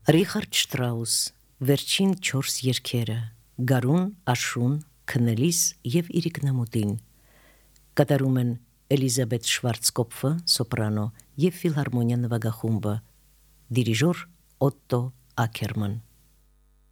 Ռիխարդ Շտրաուս, վերջին 4 երգերը, Գարուն, Աշուն, Քնելիս և Իրիկնամուտին, կատարում են Էլիզաբետ Շվարցկոպֆը, սոպրանո և ֆիլհարմոնիա նվագախումբը, դիրիժոր Օտտո Աքերման։